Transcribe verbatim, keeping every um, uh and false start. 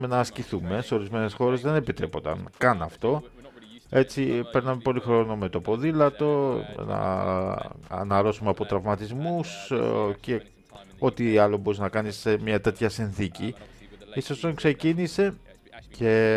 να ασκηθούμε. Σε ορισμένες χώρες δεν επιτρέπονταν καν αυτό. Έτσι παίρναμε πολύ χρόνο με το ποδήλατο, να αναρρώσουμε από τραυματισμούς ε, και ό,τι άλλο μπορείς να κάνεις σε μια τέτοια συνθήκη. Η σεζόν ξεκίνησε και